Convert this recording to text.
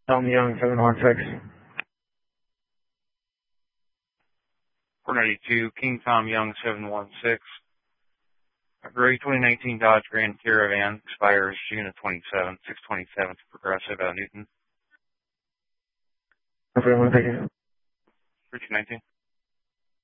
Tom Young, 716. 492, King Tom Young, 716. A gray 2019 Dodge Grand Caravan expires June of 27, 627 to Progressive out of Newton. Okay, 1 second. 3219.